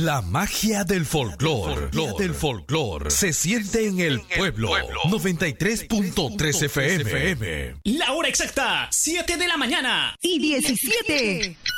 La magia del folclor se siente en el pueblo. 93.3 FM. La hora exacta, 7 de la mañana y 17.